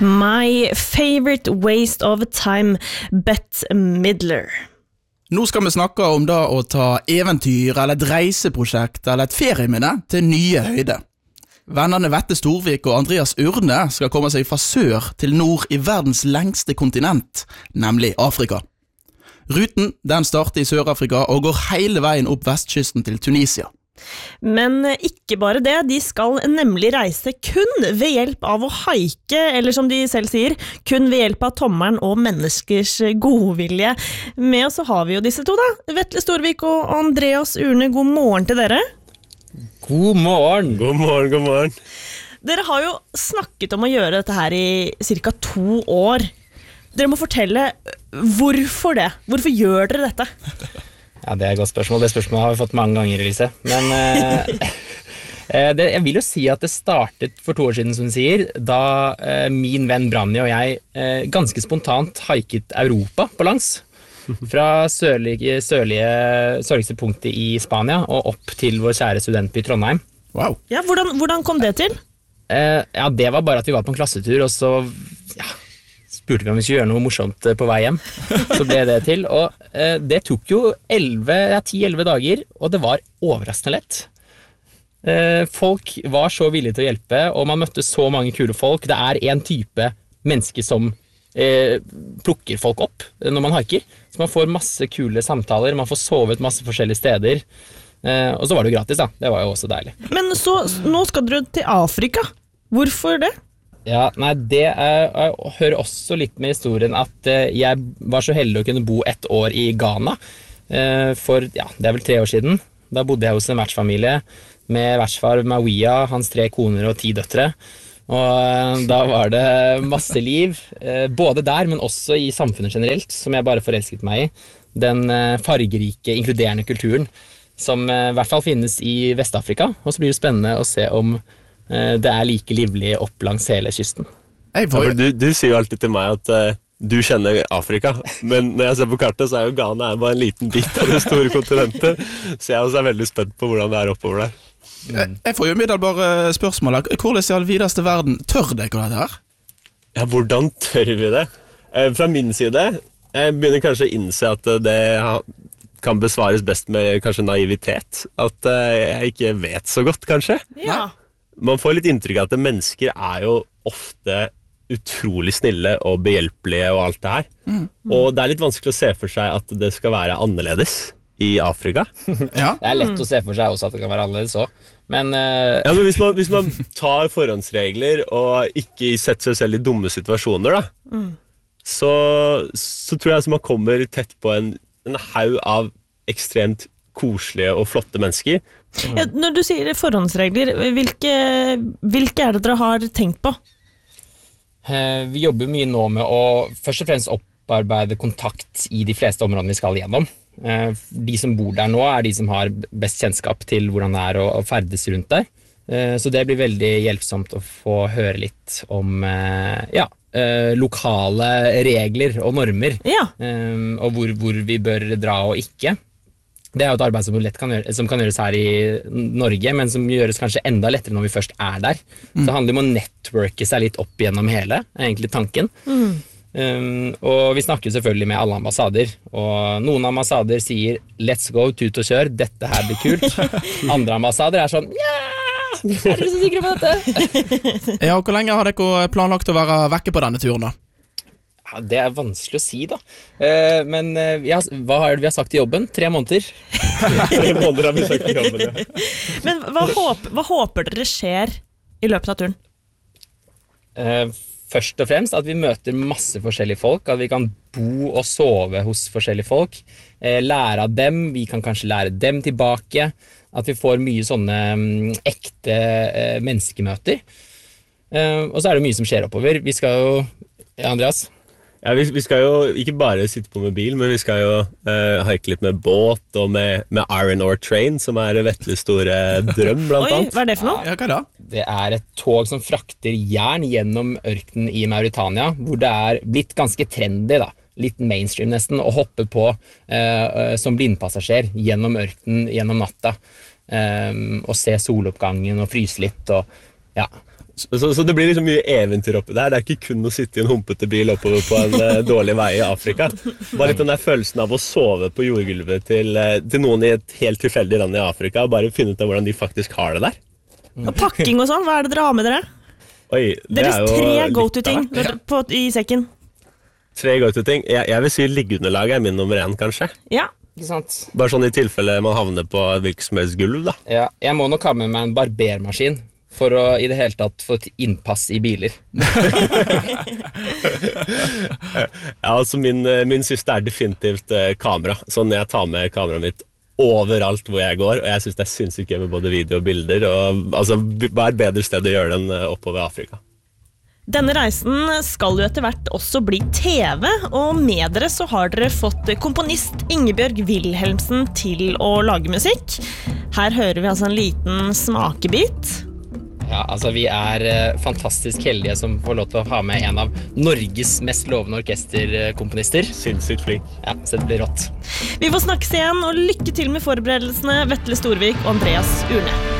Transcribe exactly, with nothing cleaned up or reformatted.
My favorite waste of time, Bette Midler. Nå skal vi snakke om da å ta eventyr eller et reiseprosjekt eller et ferieminne til nye høyde. Vennerne Vette Storvik og Andreas Urne skal komme seg fra sør til nord i verdens lengste kontinent, nemlig Afrika. Ruten den starter i Sør-Afrika og går hele veien opp vestkysten til Tunisia. Men ikke bare det, de skal nemlig reise kun ved hjelp av å haike, eller som de selv sier, kun ved hjelp av tommelen og menneskers godvilje. Med oss så har vi jo disse to da, Vetle Storvik og Andreas Urne, god morgen til dere. God morgen. God morgen, god morgen. Dere har jo snakket om å gjøre dette her i cirka to år. Dere må fortelle hvorfor det, hvorfor gjør dere dette? Ja, det er et godt spørsmål. Det spørsmålet har vi fått mange ganger, Elise. Men eh, det, jeg vil jo si at det startet for to år siden, som du sier, da eh, min venn Branni og jeg eh, ganske spontant haiket Europa på langs. Fra sørlige, sørlige, sørligste punktet i Spania og opp til vår kjære studentby Trondheim. Wow. Ja, hvordan, hvordan kom det til? Eh, ja, det var bare at vi var på en klassetur, og så... ja, spurte vi om vi skulle gjøre noe morsomt på vei hjem. Så ble det til, og eh, det tok jo ti elleve dager, og det var overraskende lett. Eh, folk var så villige til å hjelpe, og man møtte så mange kule folk. Det er en type menneske som eh, plukker folk opp når man haiker, så man får masse kule samtaler, man får sovet masse forskjellige steder, eh, og så var det jo gratis da, det var jo også deilig. Men så, nå skal dere til Afrika. Hvorfor det? Ja, nei, det er, jeg hører også litt med historien at eh, jeg var så heldig å kunne bo ett år i Ghana eh, for, ja, det er vel tre år siden. Da bodde jeg hos en vertsfamilie med vertsfar Mawia, hans tre koner og ti døtre. Og eh, da var det masse liv, eh, både der, men også i samfunnet generelt, som jeg bare forelsket meg i. Den eh, fargerike, inkluderende kulturen, som eh, i hvert fall finnes i Vestafrika. Og så blir det spennende å se om det er like livlig opp langs hele kysten. Hey, ja, du, du sier jo alltid til meg at uh, du kjenner Afrika, men når jeg ser på kartet så er jo Ghana er bare en liten bit av det store kontinentet, så jeg også er veldig spent på hvordan det er oppover der. Jeg, jeg får jo middelbare spørsmål. Hvordan i all videste verden tør dere dette her? Ja, hvordan tør vi det? Uh, fra min side, jeg begynner kanskje å innse at det kan besvares best med kanskje naivitet, at uh, jeg ikke vet så godt kanskje. Ja. Man får litt inntrykk av at mennesker er jo ofte utrolig snille og behjelpelige og alt det her. Mm. Og det er litt vanskelig å se for seg at det skal være annerledes i Afrika. Ja. Det er lett å se for seg også at det kan være annerledes også. Men, uh... ja, men hvis, man, hvis man tar forhåndsregler og ikke setter seg selv i dumme situasjoner, da, mm. så, så tror jeg at man kommer tett på en, en haug av ekstremt koselige og flotte mennesker. Ja, når du sier forhåndsregler, hvilke, hvilke er det dere har tenkt på? Eh, vi jobber mye nå med å først og fremst opparbeide kontakt i de fleste områdene vi skal gjennom. Eh, de som bor der nå er de som har best kjennskap til hvordan det er å, å ferdes rundt der. Eh, så det blir veldig hjelpsomt å få høre litt om eh, ja, eh, lokale regler og normer, ja. eh, og hvor, hvor vi bør dra og ikke. Det er jo et arbeid som, lett kan, gjøre, som kan gjøres her i Norge, men som gjøres kanskje enda lettere når vi først er der. Mm. Så det handler om å networke seg litt opp gjennom hele, er egentlig tanken. Mm. Um, og vi snakker selvfølgelig med alle ambassader, og noen ambassader sier let's go, tut og kjør, dette her blir kult. Andre ambassader er sånn, ja, er dere så sikre på dette? Ja, hvor lenge har dere planlagt å være vekke på denne turen da? Ja, det er vanskelig å si da. Uh, men uh, ja, hva har vi har sagt i jobben? Tre måneder. Tre måneder har vi sagt i jobben, ja. Men hva, håp, hva håper dere skjer i løpet av turen? Uh, først og fremst at vi møter masse forskjellige folk, at vi kan bo og sove hos forskjellige folk, uh, lære av dem, vi kan kanskje lære dem tilbake, at vi får mye sånne um, ekte uh, menneskemøter. Uh, og så er det mye som skjer oppover. Vi skal jo, ja, Andreas? Ja, vi, vi skal jo ikke bare sitte på med bil, men vi skal jo uh, haike litt med båt og med, med Iron Ore Train, som er Vetles store drøm, blant annet. Oi, hva er det for noe? Ja, hva da? Det er et tog som frakter jern gjennom ørkenen i Mauritania, hvor det er blitt ganske trendy da, litt mainstream nesten, å hoppe på uh, som blindpassasjer gjennom ørkenen, gjennom natta, um, og se soloppgangen og fryse litt, og ja... Så, så det blir liksom mye eventyr oppi der. Det er ikke kun å sitte i en humpete bil oppover på en uh, dårlig vei i Afrika. Bare litt den der følelsen av å sove på jordgulvet til, uh, til noen i et helt tilfeldig land i Afrika, og bare finne ut av hvordan de faktisk har det der. Og pakking og sånn, hva er det dere har med dere? Oi, det Deres er jo tre litt go-to-ting av hvert. på- i sekken. Tre go-to-ting. Jeg, jeg vil si liggeunderlag er min nummer én, kanskje. Ja. Ikke sant? Bare sånn i tilfelle man havner på virksomhetsgulv, da. Ja, jeg må nok ha med meg en barbermaskin for å i det hele tatt få et innpass i biler. Ja, altså min, min siste er definitivt eh, kamera. Sånn jeg tar med kameraet mitt overalt hvor jeg går, og jeg synes det er sinnssykt gøy med både video og bilder, og altså, hva er et bedre sted å gjøre det enn oppover Afrika? Denne reisen skal jo etter hvert også bli T V, og med dere så har dere fått komponist Ingebjørg Wilhelmsen til å lage musikk. Her hører vi altså en liten smakebit. Ja, altså Vi er eh, fantastisk heldige som får lov til å ha med en av Norges mest lovende orkesterkomponister. Sinnssykt flink. Ja, så det blir rått. Vi får snakkes igjen, og lykke til med forberedelsene, Vetle Storvik og Andreas Urne.